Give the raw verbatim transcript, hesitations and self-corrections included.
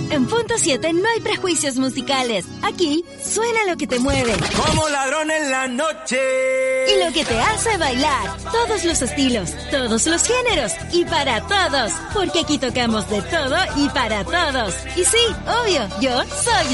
En Punto siete no hay prejuicios musicales. Aquí suena lo que te mueve. Como ladrón en la noche. Y lo que te hace bailar. Todos los estilos, todos los géneros y para todos. Porque aquí tocamos de todo y para todos. Y sí, obvio, yo soy